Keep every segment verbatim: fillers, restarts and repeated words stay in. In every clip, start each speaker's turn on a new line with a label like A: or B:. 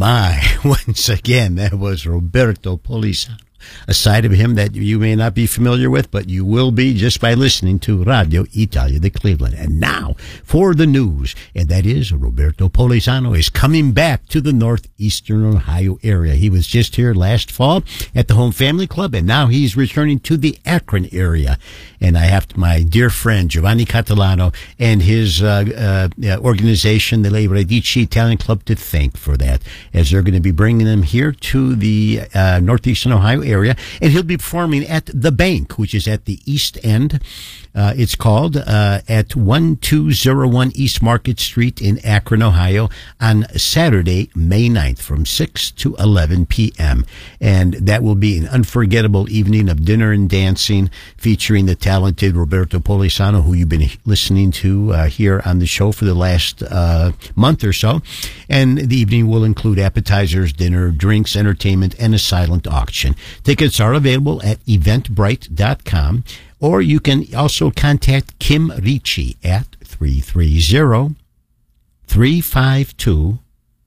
A: my, once again, that was Roberto Polisano. A side of him that you may not be familiar with, but you will be just by listening to Radio Italia de Cleveland. And now for the news, and that is Roberto Polisano is coming back to the northeastern Ohio area. He was just here last fall at the Home Family Club, and now he's returning to the Akron area. And I have my dear friend Giovanni Catalano and his uh, uh, organization, the Le Radici Italian Club, to thank for that, as they're going to be bringing him here to the uh, northeastern Ohio area. Area, and he'll be performing at The Bank, which is at the East End. Uh, it's called uh, at twelve oh one East Market Street in Akron, Ohio, on Saturday, May ninth, from six to eleven p.m. And that will be an unforgettable evening of dinner and dancing, featuring the talented Roberto Polisano, who you've been listening to uh, here on the show for the last uh, month or so. And the evening will include appetizers, dinner, drinks, entertainment, and a silent auction. Tickets are available at eventbrite dot com, or you can also contact Kim Ricci at three three zero, three five two,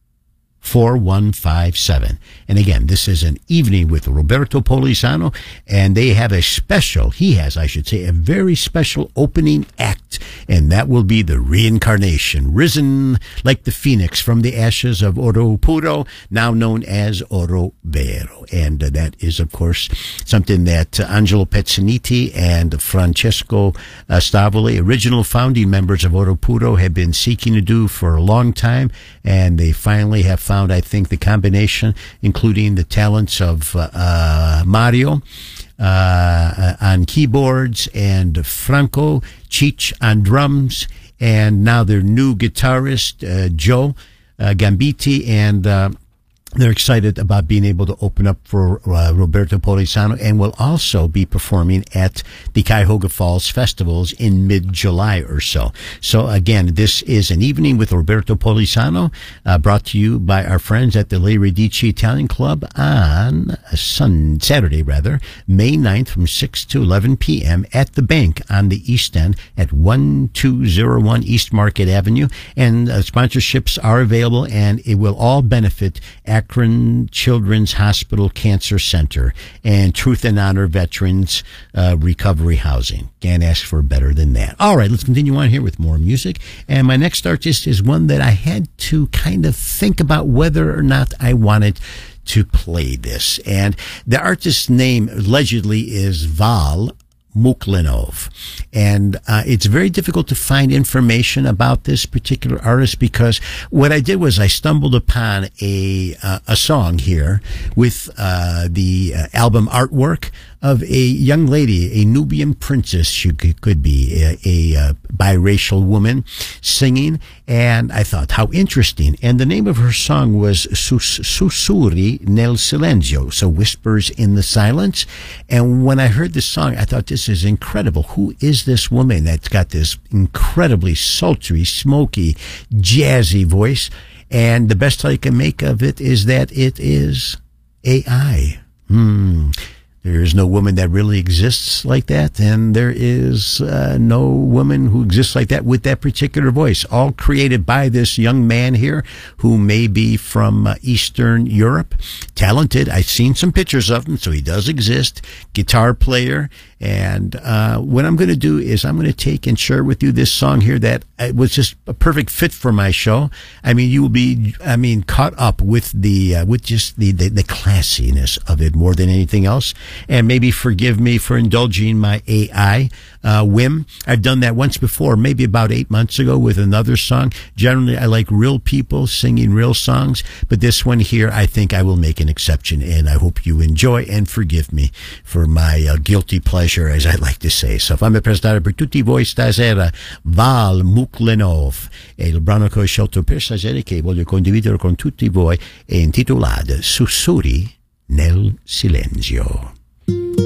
A: four one five seven. And again, this is an evening with Roberto Polisano, and they have a special, he has, I should say, a very special opening act, and that will be the reincarnation, risen like the phoenix from the ashes of Oro Puro, now known as Oro Vero. And uh, that is, of course, something that uh, Angelo Pezzaniti and Francesco uh, Stavoli, original founding members of Oro Puro, have been seeking to do for a long time, and they finally have found, I think, the combination, including the talents of uh, uh, Mario uh, on keyboards and Franco Cheech on drums, and now their new guitarist, uh, Joe uh, Gambiti, and uh, they're excited about being able to open up for uh, Roberto Polisano, and will also be performing at the Cuyahoga Falls Festivals in mid-July or so. So again, this is an evening with Roberto Polisano, uh, brought to you by our friends at the Le Radici Italian Club on Sun, Saturday, rather, May ninth from six to eleven p.m. at The Bank on the East End at twelve oh one East Market Avenue. And uh, sponsorships are available, and it will all benefit Akron Children's Hospital Cancer Center and Truth and Honor Veterans uh, Recovery Housing. Can't ask for better than that. All right, let's continue on here with more music. And my next artist is one that I had to kind of think about whether or not I wanted to play this. And the artist's name allegedly is Val Muklinov. And uh, it's very difficult to find information about this particular artist, because what I did was I stumbled upon a uh, a song here with uh, the uh, album artwork of a young lady, a Nubian princess, she could, could be a, a, a biracial woman singing, and I thought, how interesting. And the name of her song was Sus- Sussurri nel Silenzio, so whispers in the silence. And when I heard this song, I thought, this is incredible. Who is this woman that's got this incredibly sultry, smoky, jazzy voice? And the best I can make of it is that it is A I. Hmm. There is no woman that really exists like that, and there is uh, no woman who exists like that with that particular voice, all created by this young man here who may be from uh, Eastern Europe. Talented. I've seen some pictures of him, so he does exist. Guitar player. And uh, what I'm going to do is I'm going to take and share with you this song here that uh, was just a perfect fit for my show. I mean, you will be, I mean, caught up with the, uh, with just the, the, the classiness of it more than anything else. And maybe forgive me for indulging my A I uh, whim. I've done that once before, maybe about eight months ago with another song. Generally, I like real people singing real songs, but this one here, I think I will make an exception, and I hope you enjoy and forgive me for my uh, guilty pleasure, as I like to say. So fammi presentare per tutti voi stasera Val Muklinov, e il brano che ho scelto per stasera, che voglio condividere con tutti voi, è intitolato Sussurri nel Silenzio.